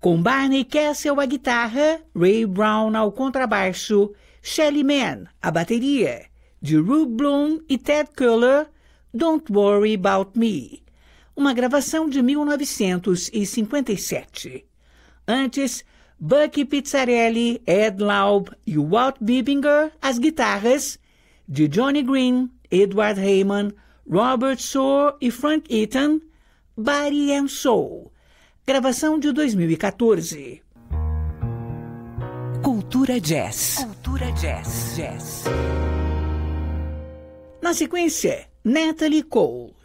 com Barney Kessel à guitarra, Ray Brown ao contrabaixo, Shelly Manne à bateria, de Rube Bloom e Ted Koehler, Don't Worry About Me, uma gravação de 1957. Antes, Bucky Pizzarelli, Ed Laub e Walt Bibinger às guitarras, de Johnny Green, Edward Heyman, Robert Soar e Frank Eaton, Body and Soul, gravação de 2014. Cultura Jazz. Cultura Jazz. Na sequência, Natalie Cole.